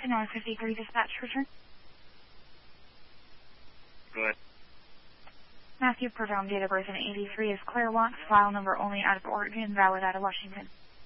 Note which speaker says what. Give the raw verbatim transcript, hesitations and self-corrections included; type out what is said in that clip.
Speaker 1: Washington one fifty-three dispatch return.
Speaker 2: Go ahead.
Speaker 1: Matthew Perdome, date of birth in eighty-three is Claire Watts, file number only out of Oregon, valid out of Washington.